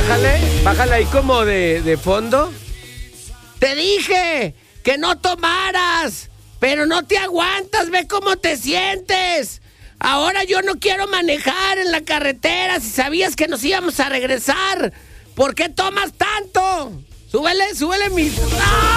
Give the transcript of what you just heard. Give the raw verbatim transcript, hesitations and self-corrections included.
bájale, bájale ahí como de, de fondo. Te dije que no tomaras, pero no te aguantas, ve cómo te sientes. Ahora yo no quiero manejar en la carretera si sabías que nos íbamos a regresar. ¿Por qué tomas tanto? Súbele, súbele mis... ¡No!